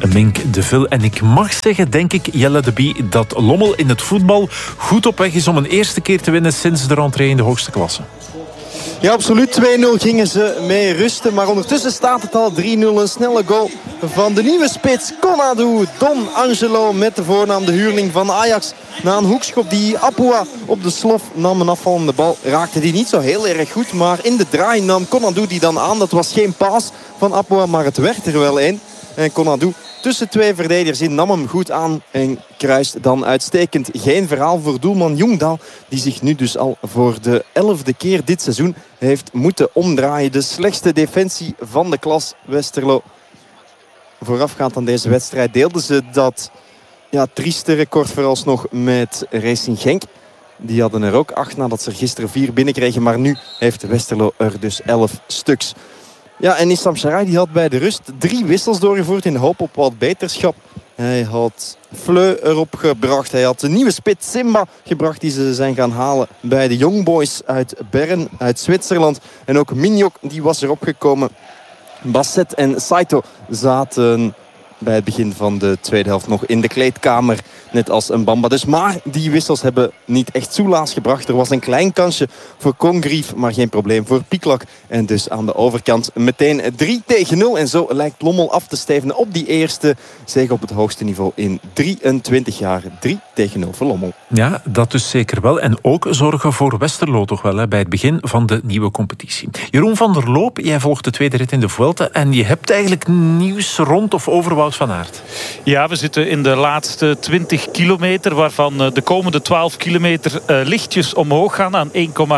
Mink de Vil. En ik mag zeggen, denk ik, Jelle de Bie, dat Lommel in het voetbal goed op weg is om een eerste keer te winnen sinds de rentree in de hoogste klasse. Ja, absoluut. 2-0 gingen ze mee rusten. Maar ondertussen staat het al 3-0. Een snelle goal van de nieuwe spits Konadu. Don Angelo met de voornaam, de huurling van Ajax. Na een hoekschop die Apua op de slof nam, een afvallende bal. Raakte die niet zo heel erg goed. Maar in de draai nam Konadu die dan aan. Dat was geen paas van Apua, maar het werd er wel een. En Konadu tussen twee verdedigers in nam hem goed aan en kruist dan uitstekend. Geen verhaal voor doelman Jongdaal, die zich nu dus al voor de 11e keer dit seizoen heeft moeten omdraaien. De slechtste defensie van de klas Westerlo. Voorafgaand aan deze wedstrijd deelden ze dat trieste record vooralsnog met Racing Genk. Die hadden er ook 8 nadat ze er gisteren 4 binnenkregen. Maar nu heeft Westerlo er dus 11 stuks. Ja, en Issam Sharai die had bij de rust 3 wissels doorgevoerd in de hoop op wat beterschap. Hij had Fleu erop gebracht. Hij had de nieuwe spits Simba gebracht die ze zijn gaan halen bij de Young Boys uit Bern, uit Zwitserland. En ook Mignok die was erop gekomen. Basset en Saito zaten bij het begin van de tweede helft nog in de kleedkamer. Net als een Bamba. Dus maar die wissels hebben niet echt soelaas gebracht. Er was een klein kansje voor Congreve, maar geen probleem voor Pieklak. En dus aan de overkant meteen 3-0. En zo lijkt Lommel af te stevenen op die eerste zege op het hoogste niveau in 23 jaar. 3-0 voor Lommel. Ja, dat dus zeker wel. En ook zorgen voor Westerlo toch wel, hè, bij het begin van de nieuwe competitie. Jeroen van der Loop, jij volgt de tweede rit in de Vuelta. En je hebt eigenlijk nieuws rond of over Wout van Aert. Ja, we zitten in de laatste 20 kilometer, waarvan de komende 12 kilometer lichtjes omhoog gaan aan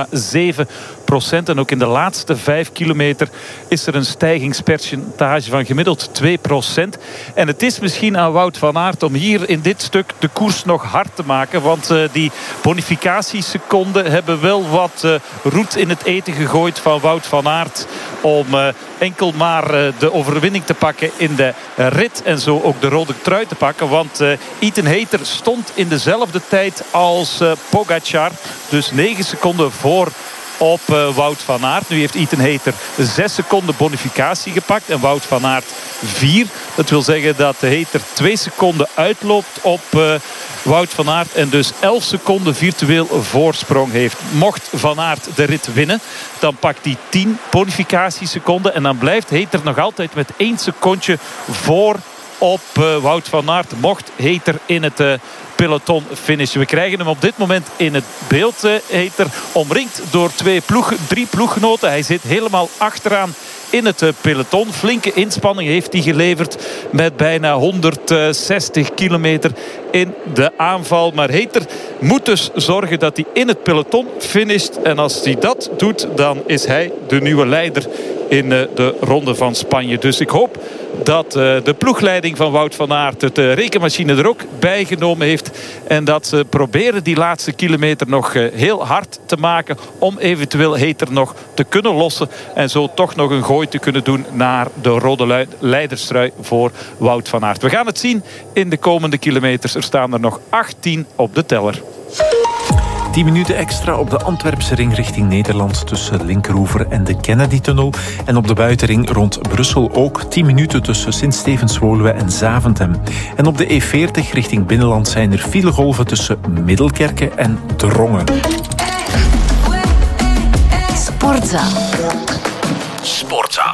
1,7%. En ook in de laatste 5 kilometer is er een stijgingspercentage van gemiddeld 2%. En het is misschien aan Wout van Aert om hier in dit stuk de koers nog hard te maken. Want die bonificatieseconden hebben wel wat roet in het eten gegooid van Wout van Aert. Om enkel maar de overwinning te pakken in de rit. En zo ook de rode trui te pakken. Want Ethan Hayter stond in dezelfde tijd als Pogacar. Dus 9 seconden voor op Wout van Aert. Nu heeft Ethan Hayter 6 seconden bonificatie gepakt. En Wout van Aert 4. Dat wil zeggen dat Hayter 2 seconden uitloopt op Wout van Aert. En dus 11 seconden virtueel voorsprong heeft. Mocht Van Aert de rit winnen, dan pakt hij 10 bonificatieseconden. En dan blijft Hayter nog altijd met 1 secondje voor op Wout van Aert. Mocht Hayter in het peloton finishen. We krijgen hem op dit moment in het beeld. Hayter omringd door 3 ploeggenoten. Hij zit helemaal achteraan in het peloton. Flinke inspanning heeft hij geleverd met bijna 160 kilometer in de aanval. Maar Hayter moet dus zorgen dat hij in het peloton finisht. En als hij dat doet, dan is hij de nieuwe leider in de Ronde van Spanje. Dus ik hoop dat de ploegleiding van Wout van Aert het rekenmachine er ook bij genomen heeft. En dat ze proberen die laatste kilometer nog heel hard te maken. Om eventueel Hayter nog te kunnen lossen. En zo toch nog een gooi te kunnen doen naar de rode leiderstrui voor Wout van Aert. We gaan het zien in de komende kilometers. Er staan er nog 18 op de teller. 10 minuten extra op de Antwerpse ring richting Nederland tussen Linkeroever en de Kennedy-tunnel. En op de buitenring rond Brussel ook 10 minuten tussen Sint-Stevens-Woluwe en Zaventem. En op de E40 richting Binnenland zijn er filegolven tussen Middelkerke en Drongen. Sportza.